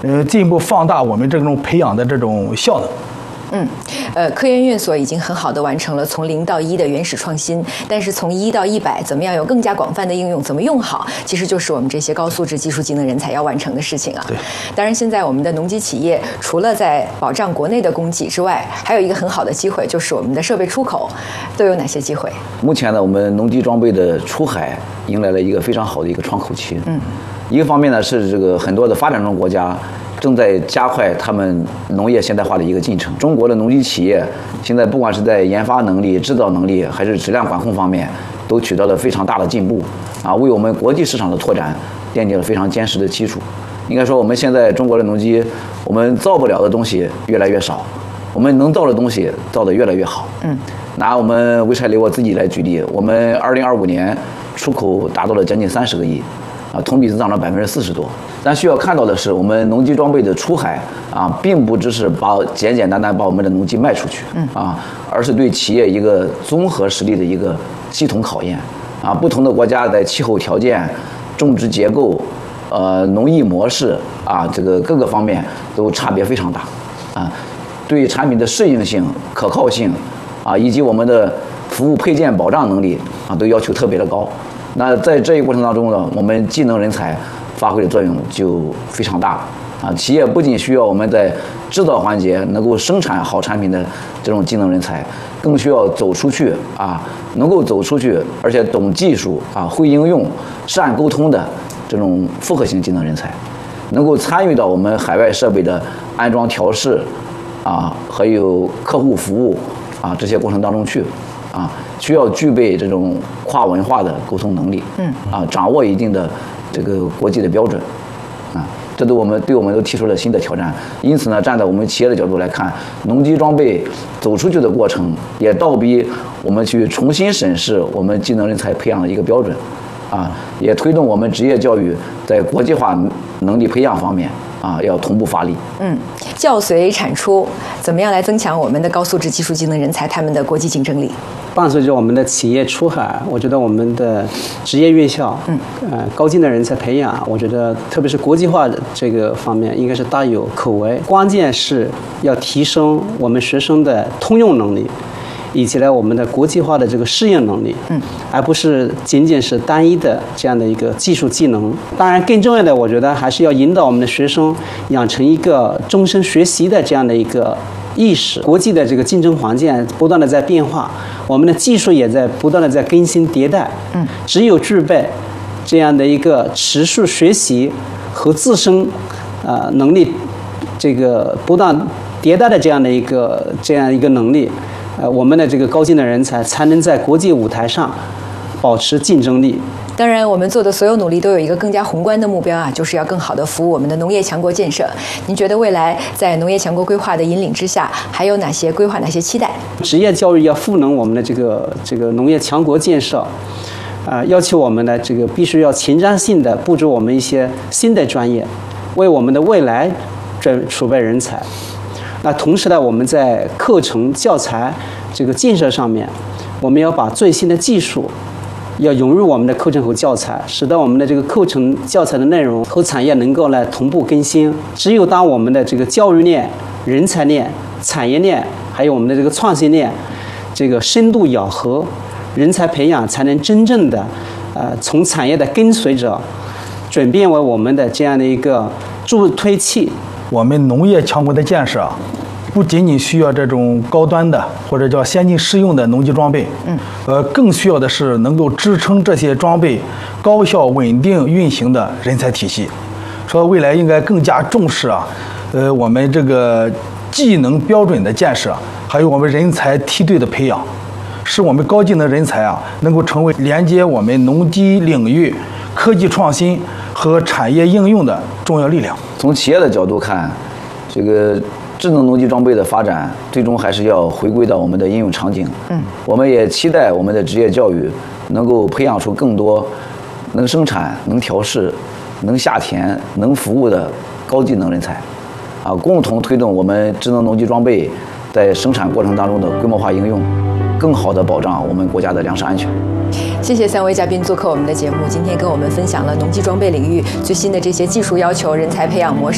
进一步放大我们这种培养的这种效能。 科研院所已经很好的完成了从0到1的原始创新，但是从1到100，怎么样有更加广泛的应用，怎么用好，其实就是我们这些高素质技术技能人才要完成的事情啊。 对， 当然现在我们的农机企业除了在保障国内的供给之外，还有一个很好的机会，就是我们的设备出口都有哪些机会？ 目前呢，我们农机装备的出海迎来了一个非常好的一个窗口期。一个方面呢是这个很多的发展中国家正在加快他们农业现代化的一个进程。中国的农机企业现在不管是在研发能力、制造能力，还是质量管控方面，都取得了非常大的进步啊，为我们国际市场的拓展奠定了非常坚实的基础。应该说，我们现在中国的农机，我们造不了的东西越来越少，我们能造的东西造得越来越好。拿我们潍柴雷沃自己来举例，我们2025年出口达到了将近30个亿。同比增长了40%多。但需要看到的是，我们农机装备的出海并不只是简简单单把我们的农机卖出去而是对企业一个综合实力的一个系统考验不同的国家在气候条件、种植结构、农艺模式这个各个方面都差别非常大对产品的适应性、可靠性以及我们的服务配件保障能力都要求特别的高。那在这一过程当中呢，我们技能人才发挥的作用就非常大企业不仅需要我们在制造环节能够生产好产品的这种技能人才，更需要走出去能够走出去，而且懂技术会应用、善沟通的这种复合型技能人才，能够参与到我们海外设备的安装调试还有客户服务这些过程当中去需要具备这种跨文化的沟通能力，掌握一定的这个国际的标准，这对我们都提出了新的挑战。因此呢，站在我们企业的角度来看，农机装备走出去的过程，也倒逼我们去重新审视我们技能人才培养的一个标准，也推动我们职业教育在国际化能力培养方面要同步发力。 教随产出，怎么样来增强我们的高素质技术技能人才他们的国际竞争力？ 伴随着我们的企业出海，我觉得我们的职业院校，高技能人才培养，我觉得特别是国际化这个方面，应该是大有可为。关键是要提升我们学生的通用能力，以及呢我们的国际化的这个适应能力，而不是仅仅是单一的这样的一个技术技能。当然，更重要的，我觉得还是要引导我们的学生养成一个终身学习的这样的一个意识。国际的这个竞争环境不断的在变化，我们的技术也在不断的在更新迭代。只有具备这样的一个持续学习和自身能力这个不断迭代的这样一个能力，我们的这个高技能人才才能在国际舞台上保持竞争力。 当然，我们做的所有努力都有一个更加宏观的目标就是要更好的服务我们的农业强国建设。您觉得未来在农业强国规划的引领之下，还有哪些规划、哪些期待？ 职业教育要赋能我们的这个农业强国建设，要求我们的这个必须要前瞻性的布置我们一些新的专业，为我们的未来储备人才。那同时呢，我们在课程教材这个建设上面，我们要把最新的技术要融入我们的课程和教材，使得我们的这个课程教材的内容和产业能够来同步更新。只有当我们的这个教育链、人才链、产业链，还有我们的这个创新链，这个深度咬合，人才培养才能真正的从产业的跟随者转变为我们的这样的一个助推器。 我们农业强国的建设不仅仅需要这种高端的或者叫先进适用的农机装备，更需要的是能够支撑这些装备高效稳定运行的人才体系。说未来应该更加重视我们这个技能标准的建设，还有我们人才梯队的培养，使我们高技能人才能够成为连接我们农机领域科技创新和产业应用的重要力量。 从企业的角度看，这个智能农机装备的发展最终还是要回归到我们的应用场景。我们也期待我们的职业教育能够培养出更多能生产、能调试、能下田、能服务的高技能人才，共同推动我们智能农机装备在生产过程当中的规模化应用，更好地保障我们国家的粮食安全。 谢谢3位嘉宾做客我们的节目，今天跟我们分享了农机装备领域最新的这些技术要求、人才培养模式。